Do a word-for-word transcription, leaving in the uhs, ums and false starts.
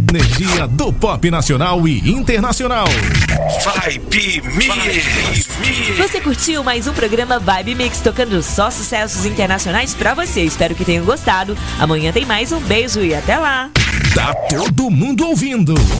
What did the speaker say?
energia do pop nacional e internacional. Vibe Mix. Você curtiu mais um programa Vibe Mix, tocando só sucessos internacionais pra você. Espero que tenham gostado. Amanhã tem mais. Um beijo e até lá. Tá todo mundo ouvindo.